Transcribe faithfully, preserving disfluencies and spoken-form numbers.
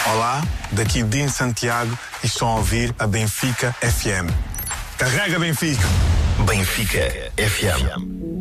Olá, daqui Dino Santiago e estão a ouvir a Benfica F M. Carrega, Benfica! Benfica F M.